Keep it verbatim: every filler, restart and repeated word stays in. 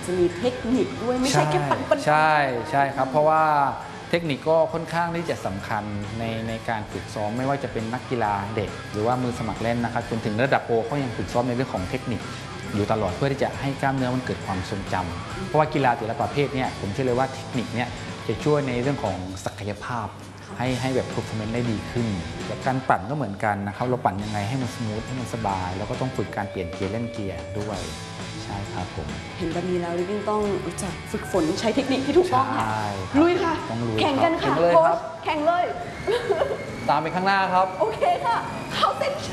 จะมีเทคนิคด้วยไม่ใช่แค่ปั่นปั่นใช่ใช่ครับเพราะว่าเทคนิคก็ค่อนข้างที่จะสำคัญในในการฝึกซ้อมไม่ว่าจะเป็นนักกีฬาเด็ก หรือว่ามือสมัครเล่นนะครับจนถึงระดับโปรเขายังฝึกซ้อมในเรื่องของเทคนิคอยู่ตลอดเพื่อที่จะให้กล้ามเนื้อมันเกิดความทรงจำเพราะว่ากีฬาแต่ละประเภทเนี่ยผมเชื่อเลยว่าเทคนิคเนี่ยจะช่วยในเรื่องของศักยภาพให้ให้แบบ performance ได้ดีขึ้นแล้วการปั่นก็เหมือนกันนะครับเราปั่นยังไงให้มันสมูทให้มันสบายแล้วก็ต้องฝึกการเปลี่ยนเกียร์เล่นเกียร์ด้วยใช่ครับผมเห็นแบบนี้แล้วลิวิ่งต้องรู้จักฝึกฝนใช้เทคนิคที่ถูกต้องค่ะลุยค่ะต้องลุยแข่งกันค่ะแข่งเลยโค้ครัชบแข่งเลยตามไปข้างหน้าครับโอเคค่ะเข้าเส้น